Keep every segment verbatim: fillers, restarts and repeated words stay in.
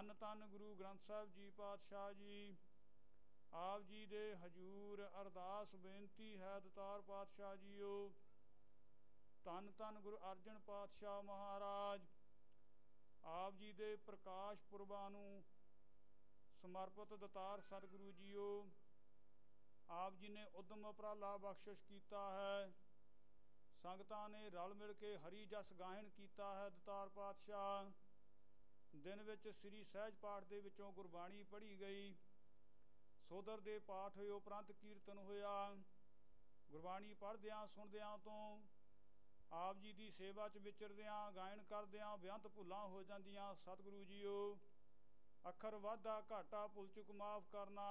ਧੰਨ ਧੰਨ ਗੁਰੂ ਗ੍ਰੰਥ ਸਾਹਿਬ ਜੀ ਪਾਤਸ਼ਾਹ ਜੀ। ਆਪ ਜੀ ਦੇ ਹਜੂਰ ਅਰਦਾਸ ਬੇਨਤੀ ਹੈ ਦਤਾਰ ਪਾਤਸ਼ਾਹ ਜੀਓ। ਧੰਨ ਧੰਨ ਗੁਰੂ ਅਰਜਨ ਪਾਤਸ਼ਾਹ ਮਹਾਰਾਜ, ਆਪ ਜੀ ਦੇ ਪ੍ਰਕਾਸ਼ ਪੁਰਬਾਂ ਨੂੰ ਸਮਰਪਿਤ ਦਤਾਰ ਸਤਿਗੁਰੂ ਜੀਓ। ਆਪ ਜੀ ਨੇ ਉਦਮ ਉਪਰਾਲਾ ਬਖਸ਼ਿਸ਼ ਕੀਤਾ ਹੈ, ਸੰਗਤਾਂ ਨੇ ਰਲ ਮਿਲ ਕੇ ਹਰੀ ਜਸ ਗਾਇਨ ਕੀਤਾ ਹੈ ਦਤਾਰ ਪਾਤਸ਼ਾਹ। ਦਿਨ ਵਿੱਚ ਸ੍ਰੀ ਸਹਿਜ ਪਾਠ ਦੇ ਵਿੱਚੋਂ ਗੁਰਬਾਣੀ ਪੜ੍ਹੀ ਗਈ, ਸੋਦਰ ਦੇ ਪਾਠ ਹੋਏ ਉਪਰੰਤ ਕੀਰਤਨ ਹੋਇਆ। ਗੁਰਬਾਣੀ ਪੜ੍ਹਦਿਆਂ ਸੁਣਦਿਆਂ ਤੋਂ ਆਪ ਜੀ ਦੀ ਸੇਵਾ 'ਚ ਵਿਚਰਦਿਆਂ ਗਾਇਨ ਕਰਦਿਆਂ ਬੇਅੰਤ ਭੁੱਲਾਂ ਹੋ ਜਾਂਦੀਆਂ ਸਤਿਗੁਰੂ ਜੀਓ। ਅੱਖਰ ਵਾਧਾ ਘਾਟਾ ਭੁੱਲ ਚੁੱਕ ਮਾਫ ਕਰਨਾ।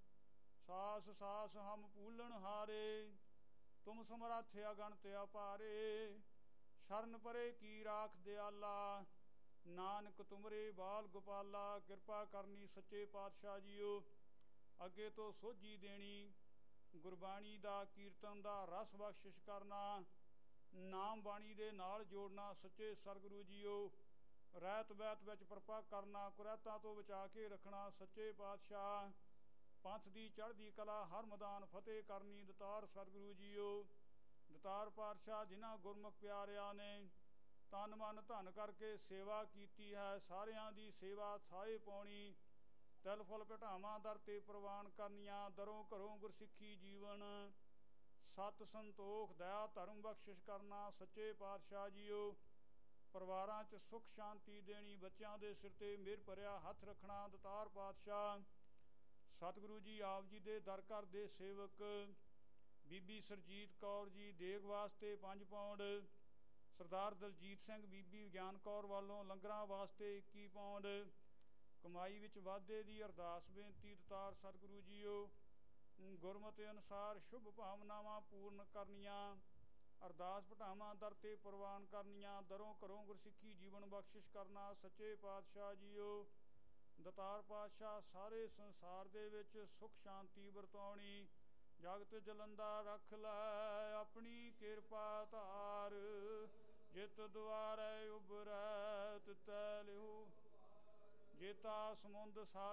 ਸਾਸ ਸਾਸ ਹਮ ਭੂਲਣ ਹਾਰੇ, ਤੁਮ ਸਮਰੱਥ ਅਗਣਤ ਅਪਾਰੇ। ਸ਼ਰਨ ਪਰੇ ਕੀ ਰਾਖ ਦਿਆਲਾ, ਨਾਨਕ ਤੁਮਰੇ ਬਾਲ ਗੋਪਾਲਾ। ਕਿਰਪਾ ਕਰਨੀ ਸੱਚੇ ਪਾਤਸ਼ਾਹ ਜੀਓ। ਅੱਗੇ ਤੋਂ ਸੋਝੀ ਦੇਣੀ, ਗੁਰਬਾਣੀ ਦਾ ਕੀਰਤਨ ਦਾ ਰਸ ਬਖਸ਼ਿਸ਼ ਕਰਨਾ, ਨਾਮ ਬਾਣੀ ਦੇ ਨਾਲ ਜੋੜਨਾ ਸੱਚੇ ਸਤਿਗੁਰੂ ਜੀਓ। ਰਹਿਤ ਬਹਿਤ ਵਿੱਚ ਕਿਰਪਾ ਕਰਨਾ, ਕੁਰੈਤਾਂ ਤੋਂ ਬਚਾ ਕੇ ਰੱਖਣਾ ਸੱਚੇ ਪਾਤਸ਼ਾਹ। ਪੰਥ ਦੀ ਚੜ੍ਹਦੀ ਕਲਾ ਹਰ ਮੈਦਾਨ ਫਤਿਹ ਕਰਨੀ ਦਤਾਰ ਸਤਿਗੁਰੂ ਜੀਓ। ਦਤਾਰ ਪਾਤਸ਼ਾਹ ਜਿਨ੍ਹਾਂ ਗੁਰਮੁਖ ਪਿਆਰਿਆਂ ਨੇ ਤਨ ਮਨ ਧਨ ਕਰਕੇ ਸੇਵਾ ਕੀਤੀ ਹੈ, ਸਾਰਿਆਂ ਦੀ ਸੇਵਾ ਥਾਏ ਪਾਉਣੀ, ਤਿਲ ਫੁੱਲ ਭਟਾਵਾਂ ਦਰ ਤੇ ਪ੍ਰਵਾਨ ਕਰਨੀਆਂ। ਦਰੋਂ ਘਰੋਂ ਗੁਰਸਿੱਖੀ ਜੀਵਨ, ਸਤ ਸੰਤੋਖ ਦਇਆ ਧਰਮ ਬਖਸ਼ਿਸ਼ ਕਰਨਾ ਸੱਚੇ ਪਾਤਸ਼ਾਹ ਜੀਓ। ਪਰਿਵਾਰਾਂ 'ਚ ਸੁੱਖ ਸ਼ਾਂਤੀ ਦੇਣੀ, ਬੱਚਿਆਂ ਦੇ ਸਿਰ 'ਤੇ ਮਿਹਰ ਭਰਿਆ ਹੱਥ ਰੱਖਣਾ ਦਤਾਰ ਪਾਤਸ਼ਾਹ। ਸਤਿਗੁਰੂ ਜੀ ਆਪ ਜੀ ਦੇ ਦਰ ਘਰ ਦੇ ਸੇਵਕ ਬੀਬੀ ਸਰਜੀਤ ਕੌਰ ਜੀ ਦੇਗ ਵਾਸਤੇ ਪੰਜ ਪੌਂਡ, ਸਰਦਾਰ ਦਲਜੀਤ ਸਿੰਘ ਬੀਬੀ ਗਿਆਨ ਕੌਰ ਵੱਲੋਂ ਲੰਗਰਾਂ ਵਾਸਤੇ ਇੱਕੀ ਪੌਂਡ, ਕਮਾਈ ਵਿੱਚ ਵਾਧੇ ਦੀ ਅਰਦਾਸ ਬੇਨਤੀ ਦਤਾਰ ਸਤਿਗੁਰੂ ਜੀਓ। ਗੁਰਮਤਿ ਅਨੁਸਾਰ ਸ਼ੁਭ ਭਾਵਨਾਵਾਂ ਪੂਰਨ ਕਰਨੀਆਂ, ਅਰਦਾਸ ਭਟਾਵਾਂ ਦਰ 'ਤੇ ਪ੍ਰਵਾਨ ਕਰਨੀਆਂ। ਦਰੋਂ ਘਰੋਂ ਗੁਰਸਿੱਖੀ ਜੀਵਨ ਬਖਸ਼ਿਸ਼ ਕਰਨਾ ਸੱਚੇ ਪਾਤਸ਼ਾਹ ਜੀਓ। ਦਤਾਰ ਪਾਤਸ਼ਾਹ ਸਾਰੇ ਸੰਸਾਰ ਦੇ ਵਿੱਚ ਸੁੱਖ ਸ਼ਾਂਤੀ ਵਰਤਾਉਣੀ, ਜਗਤ ਜਲੰਦਾ ਰੱਖ ਲੈ ਆਪਣੀ ਕਿਰਪਾ ਧਾਰ। ਜਿਤ ਦੁਆਰੇ ਉਬਰੈ ਤਿਤੈ ਲਿਹੂ, ਜੇਤਾ ਸਮੁੰਦ ਸਾ